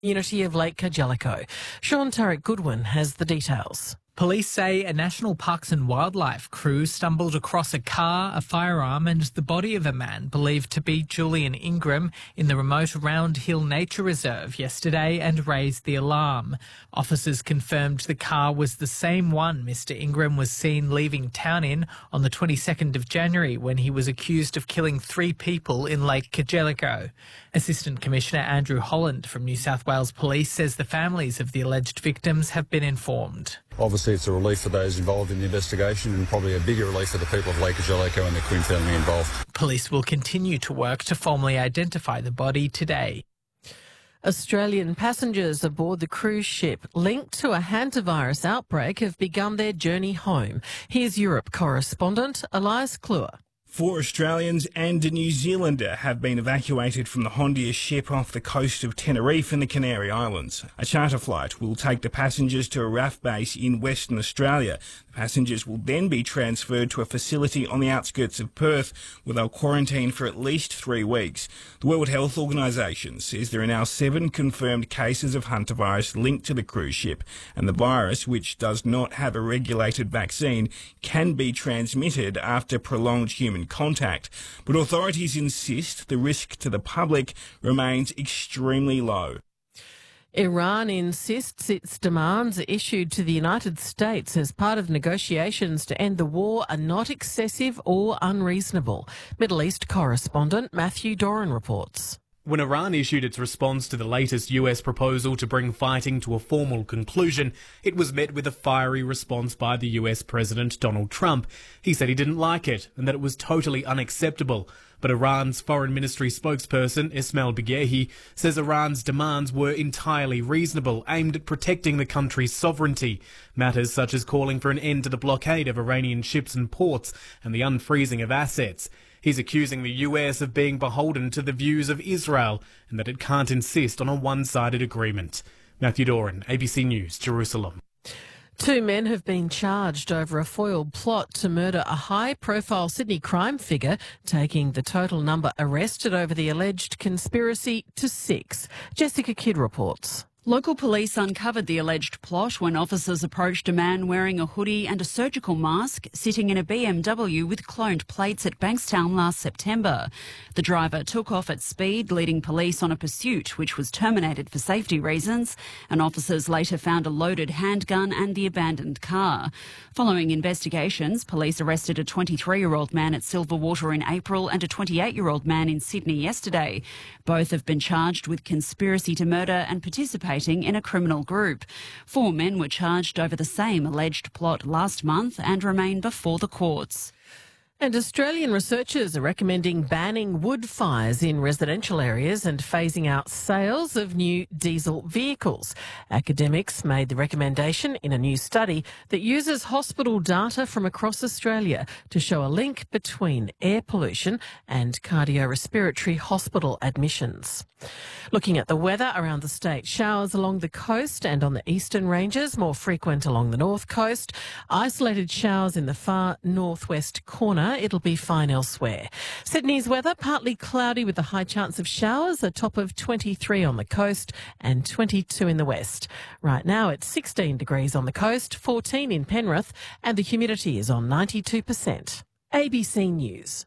community of Lake Cargellico. Sean Turek Goodwin has the details. Police say a National Parks and Wildlife crew stumbled across a car, a firearm and the body of a man believed to be Julian Ingram in the remote Round Hill Nature Reserve yesterday and raised the alarm. Officers confirmed the car was the same one Mr Ingram was seen leaving town in on the 22nd of January when he was accused of killing 3 people in Lake Cargellico. Assistant Commissioner Andrew Holland from New South Wales Police says the families of the alleged victims have been informed. Obviously, it's a relief for those involved in the investigation and probably a bigger relief for the people of Lake Cargellico and the Quinn family involved. Police will continue to work to formally identify the body today. Australian passengers aboard the cruise ship linked to a hantavirus outbreak have begun their journey home. Here's Europe correspondent Elias Kluwer. 4 Australians and a New Zealander have been evacuated from the Hondias ship off the coast of Tenerife in the Canary Islands. A charter flight will take the passengers to a RAF base in Western Australia. The passengers will then be transferred to a facility on the outskirts of Perth, where they'll quarantine for at least 3 weeks. The World Health Organisation says there are now 7 confirmed cases of hantavirus linked to the cruise ship, and the virus, which does not have a regulated vaccine, can be transmitted after prolonged human contact. But authorities insist the risk to the public remains extremely low. Iran insists its demands issued to the United States as part of negotiations to end the war are not excessive or unreasonable. Middle East correspondent Matthew Doran reports. When Iran issued its response to the latest US proposal to bring fighting to a formal conclusion, it was met with a fiery response by the US President Donald Trump. He said he didn't like it and that it was totally unacceptable. But Iran's Foreign Ministry spokesperson, Ismail Baghaei, says Iran's demands were entirely reasonable, aimed at protecting the country's sovereignty. Matters such as calling for an end to the blockade of Iranian ships and ports and the unfreezing of assets. He's accusing the US of being beholden to the views of Israel and that it can't insist on a one-sided agreement. Matthew Doran, ABC News, Jerusalem. 2 men have been charged over a foiled plot to murder a high-profile Sydney crime figure, taking the total number arrested over the alleged conspiracy to 6. Jessica Kidd reports. Local police uncovered the alleged plot when officers approached a man wearing a hoodie and a surgical mask sitting in a BMW with cloned plates at Bankstown last September. The driver took off at speed, leading police on a pursuit which was terminated for safety reasons, and officers later found a loaded handgun and the abandoned car. Following investigations, police arrested a 23-year-old man at Silverwater in April and a 28-year-old man in Sydney yesterday. Both have been charged with conspiracy to murder and participating in a criminal group. 4 men were charged over the same alleged plot last month and remain before the courts. And Australian researchers are recommending banning wood fires in residential areas and phasing out sales of new diesel vehicles. Academics made the recommendation in a new study that uses hospital data from across Australia to show a link between air pollution and cardiorespiratory hospital admissions. Looking at the weather around the state, showers along the coast and on the eastern ranges, more frequent along the north coast. Isolated showers in the far northwest corner. It'll be fine elsewhere. Sydney's weather, partly cloudy with a high chance of showers, a top of 23 on the coast and 22 in the west. Right now it's 16 degrees on the coast, 14 in Penrith, and the humidity is on 92%. ABC News.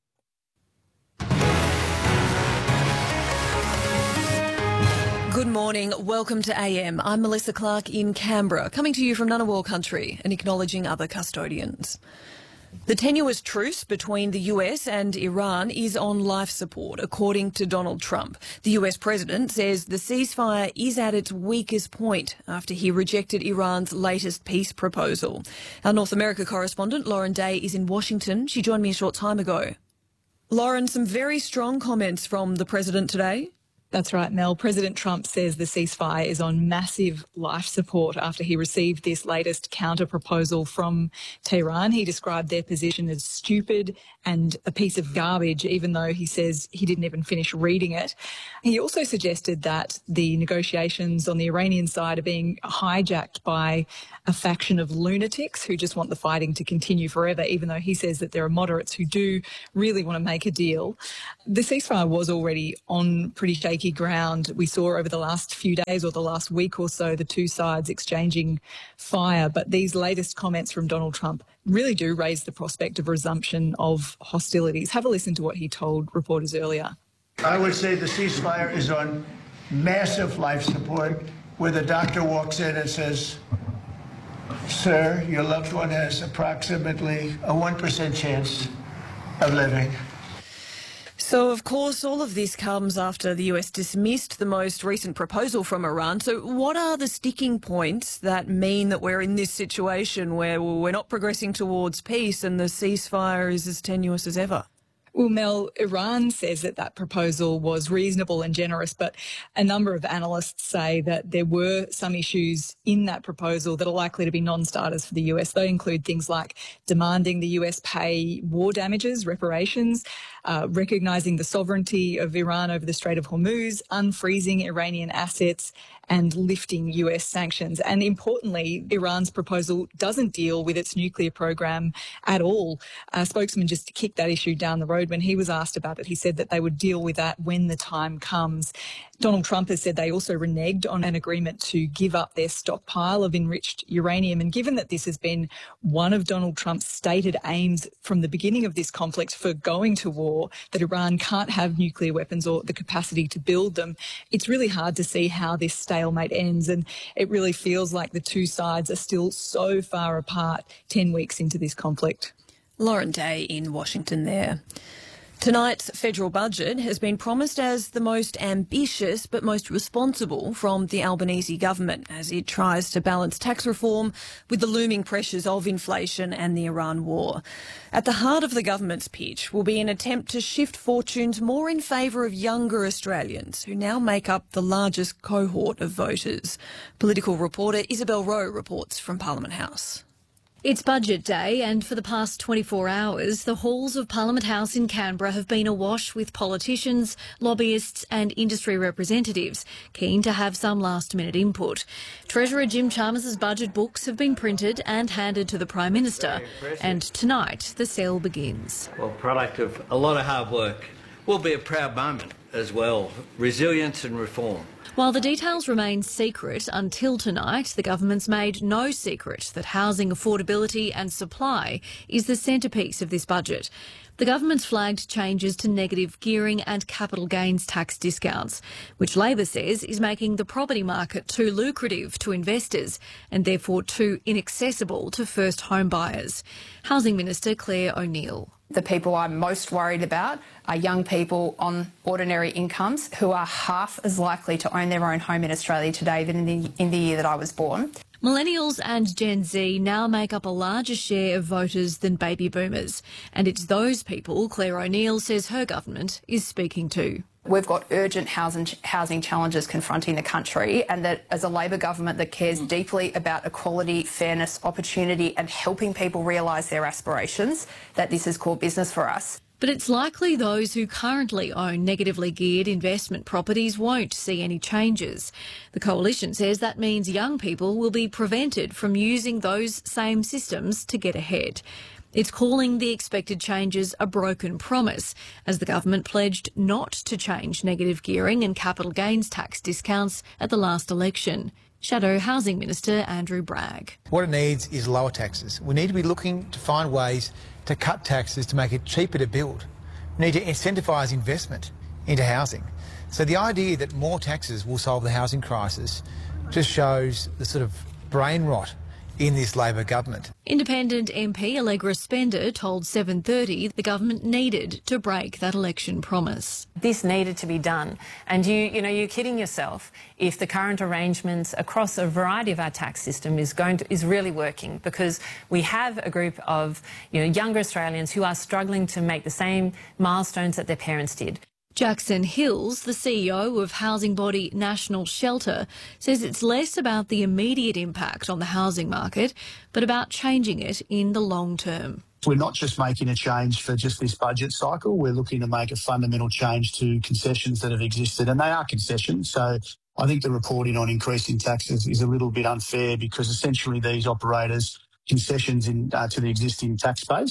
Good morning. Welcome to AM. I'm Melissa Clark in Canberra, coming to you from Ngunnawal country and acknowledging other custodians. The tenuous truce between the US and Iran is on life support, according to Donald Trump. The US president says the ceasefire is at its weakest point after he rejected Iran's latest peace proposal. Our North America correspondent, Lauren Day, is in Washington. She joined me a short time ago. Lauren, some very strong comments from the president today. That's right, Mel. President Trump says the ceasefire is on massive life support after he received this latest counter-proposal from Tehran. He described their position as stupid and a piece of garbage, even though he says he didn't even finish reading it. He also suggested that the negotiations on the Iranian side are being hijacked by a faction of lunatics who just want the fighting to continue forever, even though he says that there are moderates who do really want to make a deal. The ceasefire was already on pretty shaky shaky ground. We saw over the last few days or the last week or so the two sides exchanging fire. But these latest comments from Donald Trump really do raise the prospect of resumption of hostilities. Have a listen to what he told reporters earlier. I would say the ceasefire is on massive life support, where the doctor walks in and says, "Sir, your loved one has approximately a 1% chance of living." So, of course, all of this comes after the US dismissed the most recent proposal from Iran. So what are the sticking points that mean that we're in this situation where we're not progressing towards peace and the ceasefire is as tenuous as ever? Well, Mel, Iran says that that proposal was reasonable and generous, but a number of analysts say that there were some issues in that proposal that are likely to be non-starters for the US. They include things like demanding the US pay war damages, reparations, recognising the sovereignty of Iran over the Strait of Hormuz, unfreezing Iranian assets, and lifting US sanctions. And importantly, Iran's proposal doesn't deal with its nuclear program at all. A spokesman just kicked that issue down the road. When he was asked about it, he said that they would deal with that when the time comes. Donald Trump has said they also reneged on an agreement to give up their stockpile of enriched uranium. And given that this has been one of Donald Trump's stated aims from the beginning of this conflict for going to war, that Iran can't have nuclear weapons or the capacity to build them, it's really hard to see how this stalemate ends. And it really feels like the two sides are still so far apart 10 weeks into this conflict. Lauren Day in Washington there. Tonight's federal budget has been promised as the most ambitious but most responsible from the Albanese government as it tries to balance tax reform with the looming pressures of inflation and the Iran war. At the heart of the government's pitch will be an attempt to shift fortunes more in favour of younger Australians, who now make up the largest cohort of voters. Political reporter Isabel Rowe reports from Parliament House. It's budget day, and for the past 24 hours, the halls of Parliament House in Canberra have been awash with politicians, lobbyists and industry representatives keen to have some last-minute input. Treasurer Jim Chalmers' budget books have been printed and handed to the Prime Minister, and tonight the sale begins. Well, product of a lot of hard work. Will be a proud moment as well. Resilience and reform. While the details remain secret until tonight, the government's made no secret that housing affordability and supply is the centrepiece of this budget. The government's flagged changes to negative gearing and capital gains tax discounts, which Labor says is making the property market too lucrative to investors and therefore too inaccessible to first home buyers. Housing Minister Claire O'Neill. The people I'm most worried about are young people on ordinary incomes who are half as likely to own their own home in Australia today than in the year that I was born. Millennials and Gen Z now make up a larger share of voters than baby boomers, and it's those people Claire O'Neill says her government is speaking to. We've got urgent housing challenges confronting the country, and that as a Labor government that cares deeply about equality, fairness, opportunity and helping people realise their aspirations, that this is core business for us. But it's likely those who currently own negatively geared investment properties won't see any changes. The Coalition says that means young people will be prevented from using those same systems to get ahead. It's calling the expected changes a broken promise, as the government pledged not to change negative gearing and capital gains tax discounts at the last election. Shadow Housing Minister Andrew Bragg. What it needs is lower taxes. We need to be looking to find ways to cut taxes to make it cheaper to build. We need to incentivise investment into housing. So the idea that more taxes will solve the housing crisis just shows the sort of brain rot in this Labor government. Independent MP Allegra Spender told 7:30 the government needed to break that election promise. This needed to be done. And you're kidding yourself if the current arrangements across a variety of our tax system is really working, because we have a group of younger Australians who are struggling to make the same milestones that their parents did. Jackson Hills, the CEO of housing body National Shelter, says it's less about the immediate impact on the housing market, but about changing it in the long term. We're not just making a change for just this budget cycle. We're looking to make a fundamental change to concessions that have existed, and they are concessions. So I think the reporting on increasing taxes is a little bit unfair, because essentially these operators concessions to the existing tax base.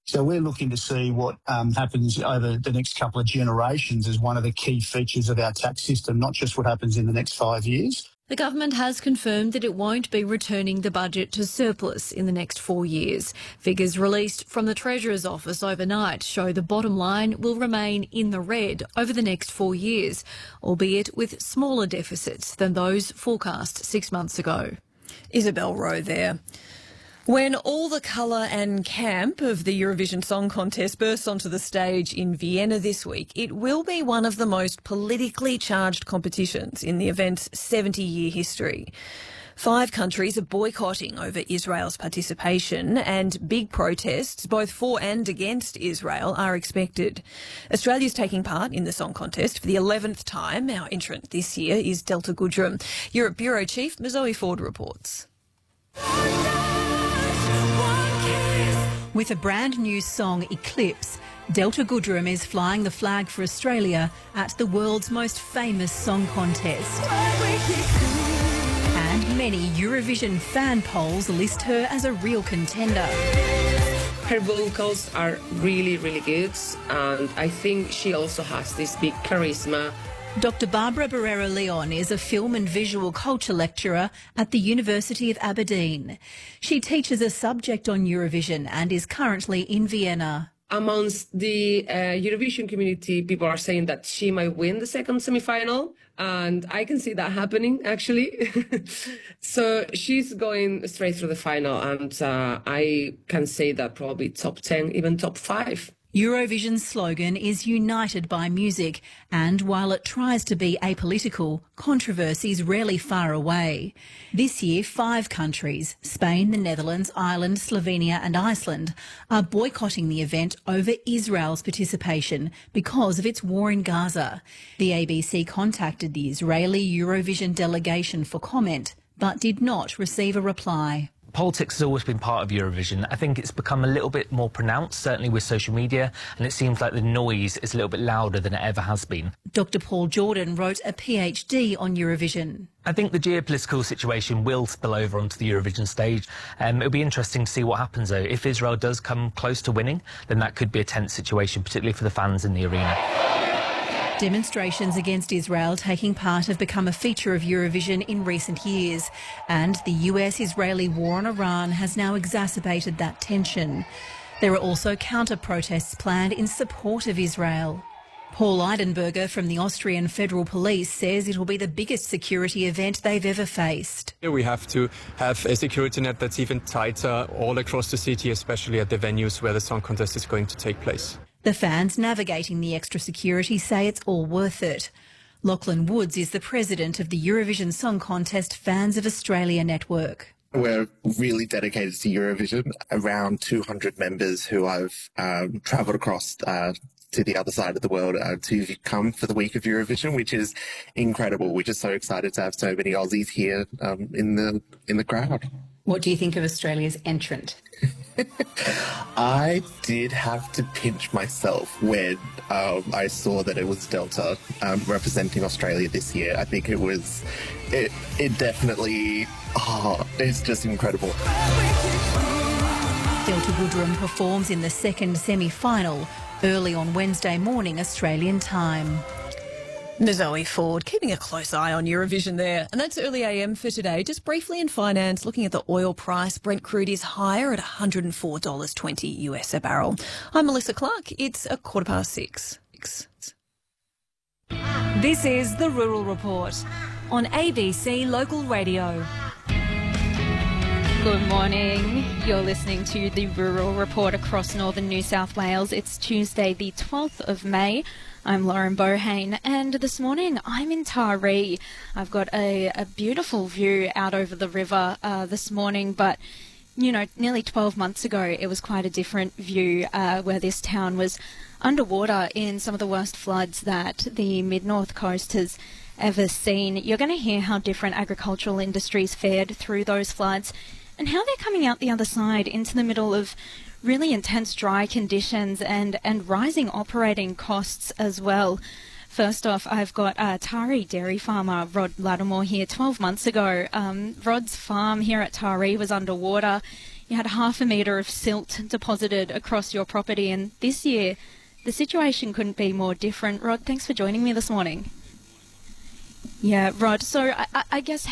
So we're looking to see what happens over the next couple of generations as one of the key features of our tax system, not just what happens in the next 5 years. The government has confirmed that it won't be returning the budget to surplus in the next 4 years. Figures released from the Treasurer's office overnight show the bottom line will remain in the red over the next 4 years, albeit with smaller deficits than those forecast 6 months ago. Isabel Rowe there. When all the colour and camp of the Eurovision Song Contest bursts onto the stage in Vienna this week, it will be one of the most politically charged competitions in the event's 70-year history. 5 countries are boycotting over Israel's participation, and big protests, both for and against Israel, are expected. Australia's taking part in the song contest for the 11th time. Our entrant this year is Delta Goodrem. Europe Bureau Chief Zoe Ford reports. With a brand new song, Eclipse, Delta Goodrem is flying the flag for Australia at the world's most famous song contest. And many Eurovision fan polls list her as a real contender. Her vocals are really, really good, and I think she also has this big charisma. Dr. Barbara Barrera-Leon is a film and visual culture lecturer at the University of Aberdeen. She teaches a subject on Eurovision and is currently in Vienna. Amongst the Eurovision community, people are saying that she might win the second semi-final, and I can see that happening, actually. So she's going straight through the final, and I can say that probably top 10, even top 5. Eurovision's slogan is United by Music, and while it tries to be apolitical, controversy is rarely far away. This year, 5 countries, Spain, the Netherlands, Ireland, Slovenia and Iceland, are boycotting the event over Israel's participation because of its war in Gaza. The ABC contacted the Israeli Eurovision delegation for comment, but did not receive a reply. Politics has always been part of Eurovision. I think it's become a little bit more pronounced, certainly with social media, and it seems like the noise is a little bit louder than it ever has been. Dr. Paul Jordan wrote a PhD on Eurovision. I think the geopolitical situation will spill over onto the Eurovision stage. It'll be interesting to see what happens, though. If Israel does come close to winning, then that could be a tense situation, particularly for the fans in the arena. Demonstrations against Israel taking part have become a feature of Eurovision in recent years, and the US-Israeli war on Iran has now exacerbated that tension. There are also counter-protests planned in support of Israel. Paul Eidenberger from the Austrian Federal Police says it will be the biggest security event they've ever faced. We have to have a security net that's even tighter all across the city, especially at the venues where the song contest is going to take place. The fans navigating the extra security say it's all worth it. Lachlan Woods is the president of the Eurovision Song Contest Fans of Australia network. We're really dedicated to Eurovision, around 200 members who I've travelled across to the other side of the world to come for the week of Eurovision, which is incredible. We're just so excited to have so many Aussies here in the crowd. What do you think of Australia's entrant? I did have to pinch myself when I saw that it was Delta representing Australia this year. I think it definitely, it's just incredible. Delta Goodrem performs in the second semi-final early on Wednesday morning Australian time. Zoe Ford, keeping a close eye on Eurovision there. And that's Early AM for today. Just briefly in finance, looking at the oil price, Brent crude is higher at $104.20 US a barrel. I'm Melissa Clark. It's 6:15. This is the Rural Report on ABC Local Radio. Good morning. You're listening to the Rural Report across northern New South Wales. It's Tuesday, the 12th of May. I'm Lauren Bohane, and this morning I'm in Taree. I've got a beautiful view out over the river this morning, but, you know, nearly 12 months ago it was quite a different view where this town was underwater in some of the worst floods that the mid-north coast has ever seen. You're going to hear how different agricultural industries fared through those floods and how they're coming out the other side into the middle of really intense dry conditions and rising operating costs as well. First off, I've got Taree dairy farmer Rod Lattimore here. 12 months ago, Rod's farm here at Taree was underwater. you had 0.5 metre of silt deposited across your property, and this year the situation couldn't be more different. Rod, thanks for joining me this morning. Yeah, Rod, so I guess